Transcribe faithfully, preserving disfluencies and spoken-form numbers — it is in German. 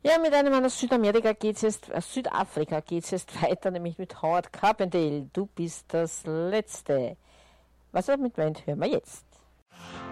Ja, mit einem aus Südamerika geht's jetzt, aus Südafrika geht es jetzt weiter, nämlich mit Howard Carpendale. Du bist das Letzte. Was er mit meint, hören wir jetzt.